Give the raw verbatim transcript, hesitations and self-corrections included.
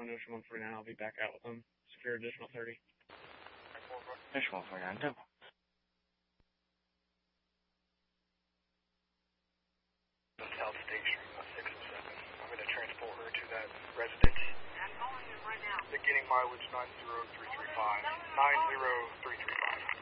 on Ocean one forty-nine. I'll be back out with them. Secure additional thirty. Ocean one forty-nine, double. South Station six and seven. I'm going to transport her to that residence. I'm calling them right now. Beginning mileage nine zero three three five. nine zero three three five.